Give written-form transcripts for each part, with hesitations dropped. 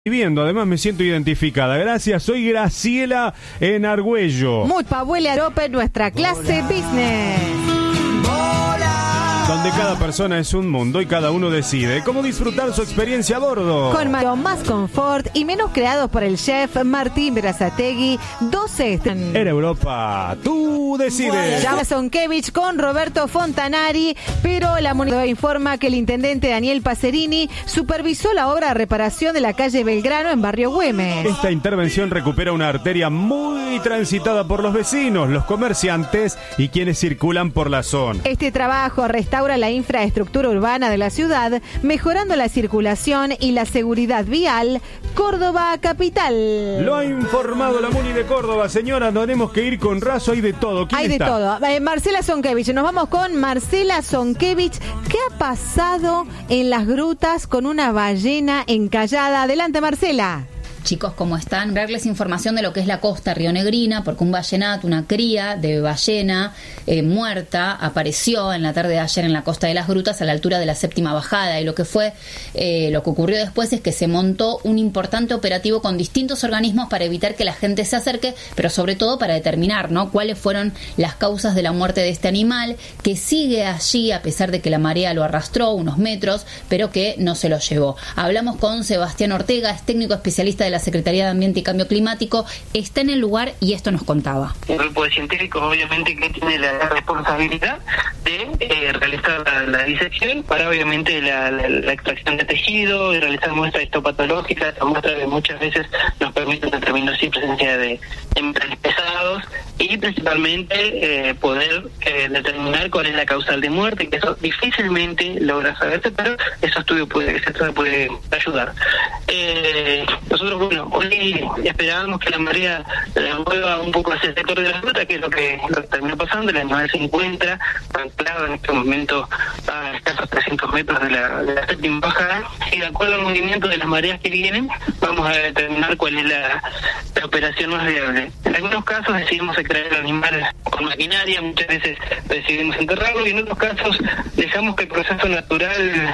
Viviendo, además me siento identificada. Gracias, soy Graciela en Argüello. Muy Pavuele Arope, nuestra clase business. Donde cada persona es un mundo y cada uno decide cómo disfrutar su experiencia a bordo. Con más confort y menús creados por el chef Martín Berazategui. 12 En Europa, tú decides. Llama Sonkevich con Roberto Fontanari, pero la municipalidad informa que el intendente Daniel Pacerini supervisó la obra de reparación de la calle Belgrano en Barrio Güemes. Esta intervención recupera una arteria muy transitada por los vecinos, los comerciantes y quienes circulan por la zona. Este trabajo restaura la infraestructura urbana de la ciudad, mejorando la circulación y la seguridad vial. Córdoba capital. Lo ha informado la Muni de Córdoba, señora. Tenemos que ir con raso, hay de todo. ¿Quién hay está? de todo. Marcela Sonkevich. Nos vamos con Marcela Sonkevich. ¿Qué ha pasado en las grutas con una ballena encallada? Adelante, Marcela. Chicos, ¿cómo están? Darles información de lo que es la costa rionegrina, porque un ballenato, una cría de ballena muerta, apareció en la tarde de ayer en la costa de las Grutas a la altura de la séptima bajada, y lo que ocurrió después es que se montó un importante operativo con distintos organismos para evitar que la gente se acerque, pero sobre todo para determinar, ¿no?, cuáles fueron las causas de la muerte de este animal, que sigue allí a pesar de que la marea lo arrastró unos metros, pero que no se lo llevó. Hablamos con Sebastián Ortega, es técnico especialista de la Secretaría de Ambiente y Cambio Climático, está en el lugar y esto nos contaba. El grupo de científicos obviamente que tiene la responsabilidad de realizar la disección para obviamente la extracción de tejido y realizar muestras histopatológicas, muestras que muchas veces nos permiten determinar si presencia de metales pesados y principalmente poder determinar cuál es la causal de muerte, que eso difícilmente logra saberse, pero ese estudio puede ayudar. Nosotros, bueno, hoy esperábamos que la marea mueva un poco hacia el sector de la ruta, que es lo que terminó pasando. El animal se encuentra anclado en este momento a escasos 300 metros de la séptima bajada, y de acuerdo al movimiento de las mareas que vienen, vamos a determinar cuál es la operación más viable. En algunos casos decidimos extraer el animal con maquinaria, muchas veces decidimos enterrarlo, y en otros casos dejamos que el proceso natural,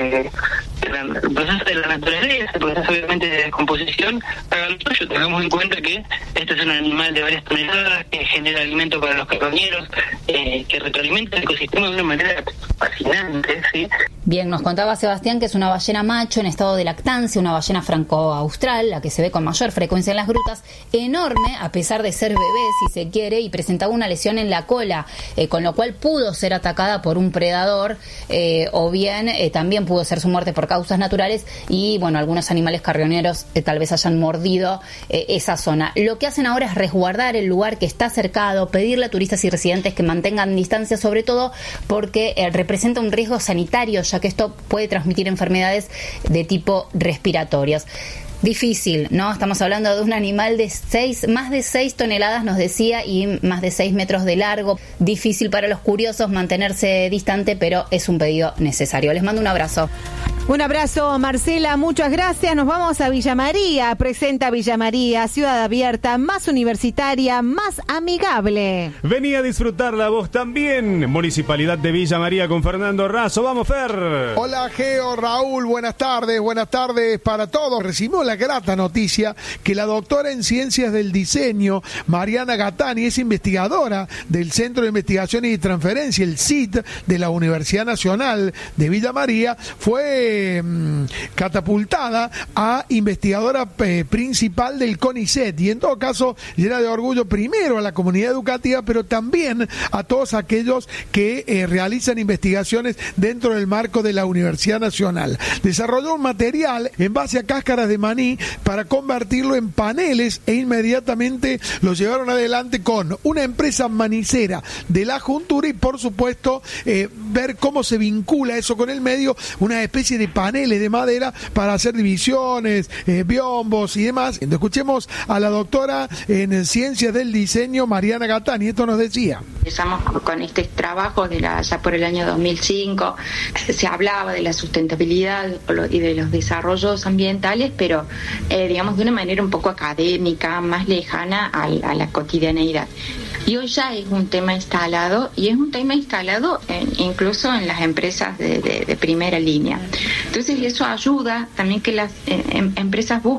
el proceso de la naturaleza, el proceso obviamente de descomposición, haga lo suyo. Tengamos en cuenta que este es un animal de varias toneladas, que genera alimento para los carroñeros, que retroalimenta el ecosistema de una manera fascinante, ¿sí? Bien, nos contaba Sebastián que es una ballena macho en estado de lactancia, una ballena franco-austral, la que se ve con mayor frecuencia en las grutas, enorme a pesar de ser bebé, si se quiere, y presentaba una lesión en la cola, con lo cual pudo ser atacada por un predador, o bien también pudo ser su muerte por causas naturales, y bueno, algunos animales carroñeros tal vez hayan mordido esa zona. Lo que hacen ahora es resguardar el lugar que está cercado, pedirle a turistas y residentes que mantengan distancia, sobre todo porque representa un riesgo sanitario, ya que esto puede transmitir enfermedades de tipo respiratorias. Difícil, ¿no? Estamos hablando de un animal de más de 6 toneladas, nos decía, y más de 6 metros de largo. Difícil para los curiosos mantenerse distante, pero es un pedido necesario. Les mando un abrazo. Un abrazo, Marcela, muchas gracias. Nos vamos a Villa María. Presenta Villa María, ciudad abierta, más universitaria, más amigable. Vení a disfrutarla vos también. Municipalidad de Villa María con Fernando Razo. Vamos, Fer. Hola, Geo, Raúl, buenas tardes para todos. Recibimos la grata noticia que la doctora en Ciencias del Diseño, Mariana Gattani, es investigadora del Centro de Investigación y Transferencia, el CIT, de la Universidad Nacional de Villa María, fue catapultada a investigadora principal del CONICET, y en todo caso llena de orgullo primero a la comunidad educativa, pero también a todos aquellos que realizan investigaciones dentro del marco de la Universidad Nacional. Desarrolló un material en base a cáscaras de maní para convertirlo en paneles, e inmediatamente lo llevaron adelante con una empresa manicera de la Juntura, y por supuesto ver cómo se vincula eso con el medio, una especie de paneles de madera para hacer divisiones, biombos y demás. Escuchemos a la doctora en Ciencias del Diseño, Mariana Gattani. Esto nos decía. Empezamos con este trabajo ya por el año 2005. Se hablaba de la sustentabilidad y de los desarrollos ambientales, pero digamos de una manera un poco académica, más lejana a la cotidianeidad. Y hoy ya es un tema instalado, y es un tema instalado incluso en las empresas de primera línea. Entonces eso ayuda también que las empresas busquen